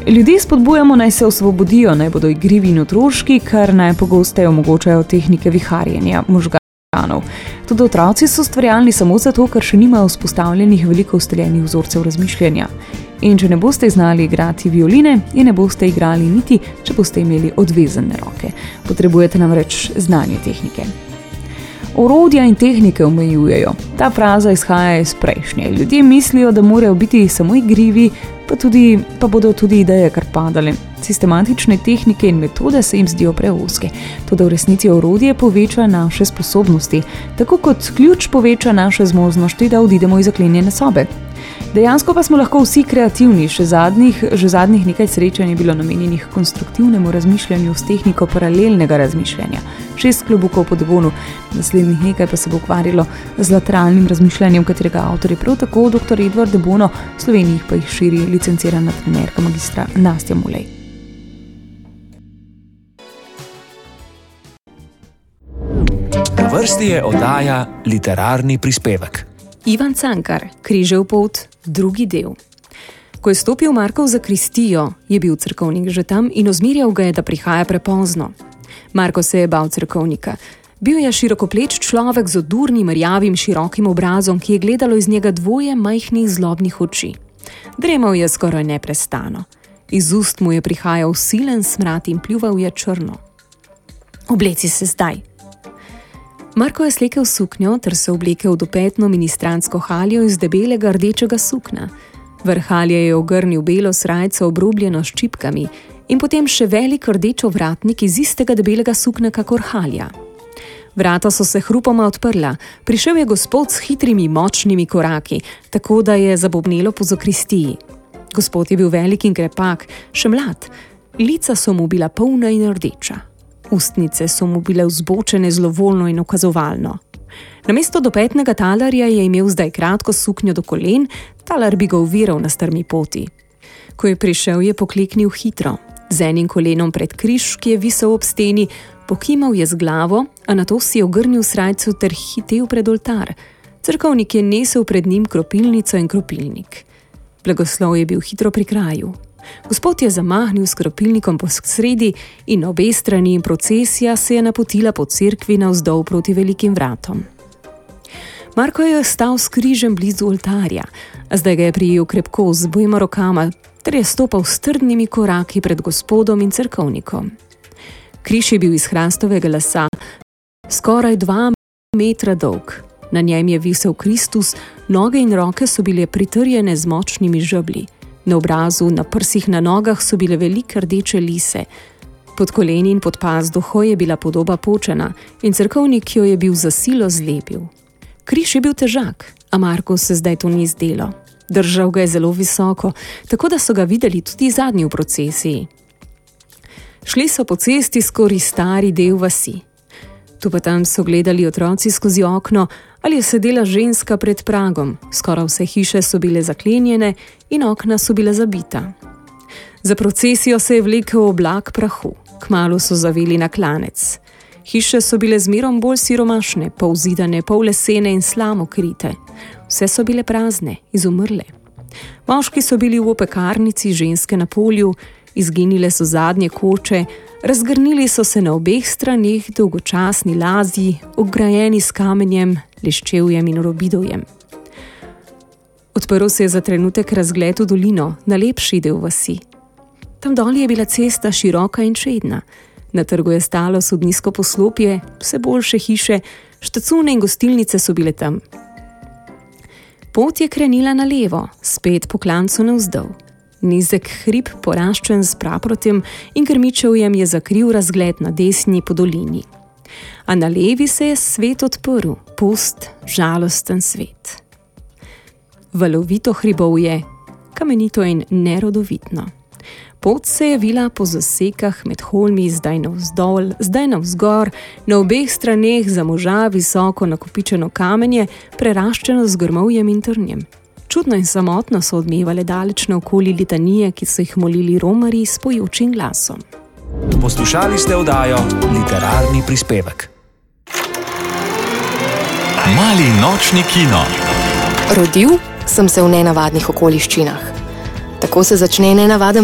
Ljudje spodbujamo, naj se osvobodijo, naj bodo igrivi in otroški, kar najpogosteje omogočajo tehnike viharjenja možganov. Tudi otroci so ustvarjalni samo zato, ker še nimajo vzpostavljenih veliko ustaljenih vzorcev razmišljanja. In če ne boste znali igrati violine, je ne boste igrali niti, če boste imeli odvezane roke. Potrebujete namreč znanje tehnike. Orodja in tehnike omejujejo. Ta fraza izhaja iz prejšnje. Ljudje mislijo, da morajo biti samo igrivi, pa bodo tudi ideje kar padale. Sistematične tehnike in metode se jim zdijo preozke. Toda v resnici orodje poveča naše sposobnosti, tako kot ključ poveča naše zmožnosti, da odidemo iz zaklenjene sobe. Dejansko pa smo lahko vsi kreativni. Že zadnjih nekaj srečanj je bilo namenjenih konstruktivnemu razmišljanju s tehniko paralelnega razmišljanja. 6 klobukov po Debonu, naslednjih nekaj pa se bo ukvarjalo z lateralnim razmišljanjem, katerega avtor je prav tako dr. Edvard de Bono, v Sloveniji pa jih širi licencirana trenerka magistra Nastja Mulej. Na vrsti je oddaja Literarni prispevek. Ivan Cankar, Križev pot, drugi del. Ko je stopil Marko v zakristijo, je bil cerkovnik že tam in ozmerjal ga je, da prihaja prepozno. Marko se je bal cerkovnika. Bil je širokopleč človek z odurnim, rjavim, širokim obrazom, ki je gledalo iz njega 2 majhnih zlobnih oči. Dremal je skoraj neprestano. Iz ust mu je prihajal silen smrad in pljuval je črno. Obleci se zdaj. Marko je slekel suknjo ter se oblekel v dopetno ministransko haljo iz debelega rdečega sukna. Vrh halje je ogrnil belo srajco obrobljeno s čipkami in potem še velik rdeč ovratnik iz istega debelega sukna kakor halja. Vrata so se hrupoma odprla. Prišel je gospod s hitrimi, močnimi koraki, tako da je zabobnelo po zakristiji. Gospod je bil velik in krepak, še mlad. Lica so mu bila polna in rdeča. Ustnice so mu bile vzbočene zlovoljno in ukazovalno. Namesto dopetnega talarja je imel zdaj kratko suknjo do kolen, talar bi ga oviral na strmi poti. Ko je prišel, je pokleknil hitro, z enim kolenom pred križ, ki je visel ob steni, pokimal je z glavo, a nato si ogrnil srajco ter hitel pred oltar. Cerkovnik je nesel pred njim kropilnico in kropilnik. Blagoslov je bil hitro pri kraju. Gospod je zamahnil s kropilnikom po sredi in na obe strani in procesija se je napotila po cerkvi navzdol proti velikim vratom. Marko je stal s križem blizu oltarja, a zdaj ga je prijel krepko z obema rokama ter je stopal s trdnimi koraki pred gospodom in cerkovnikom. Križ je bil iz hrastovega lesa, skoraj 2 metra dolg. Na njem je visel Kristus, noge in roke so bile pritrjene z močnimi žeblji. Na obrazu, na prsih, na nogah so bile velike rdeče lise. Pod koleni in pod pazduho je bila podoba počena in cerkovnik jo je bil za silo zlepil. Križ je bil težak, a Marku se zdaj to ni zdelo. Držal ga je zelo visoko, tako da so ga videli tudi zadnji v procesiji. Šli so po cesti skozi stari del vasi. Tu pa tam so gledali otroci skozi okno ali je sedela ženska pred pragom. Skoraj vse hiše so bile zaklenjene in okna so bile zabita. Za procesijo se je vlekel oblak prahu. Kmalu so zaveli na klanec. Hiše so bile zmerom bolj siromašne, polzidane, pollesene in slamokrite. Vse so bile prazne, izumrle. Moški so bili v opekarnici, ženske na polju, izginile so zadnje koče, razgrnili so se na obeh straneh dolgočasni lazji, obgrajeni s kamenjem, leščevjem in robidovjem. Odprl se je za trenutek razgled v dolino, na lepši del vasi. Tam dol je bila cesta široka in čedna. Na trgu je stalo sodniško poslopje, vse boljše hiše, štacune in gostilnice so bile tam. Pot je krenila na levo, spet po klancu navzdol. Nizek hrib, poraščen s praprotjem in grmičevjem, je zakril razgled na desni po dolini. A na levi se je svet odprl, pust, žalosten svet. Valovito hribovje, kamenito in nerodovitno. Pot se je vila po zasekah med holmi, zdaj navzdol, zdaj navzgor, na obeh straneh za moža visoko nakopičeno kamenje, preraščeno z grmovjem in trnjem. Čudno in samotno so odmevale daleč naokoli litanije, ki so jih molili romarji s pojočim glasom. Poslušali ste oddajo Literarni prispevek. Mali nočni kino. Rodil sem se v nenavadnih okoliščinah. Tako se začne nenavaden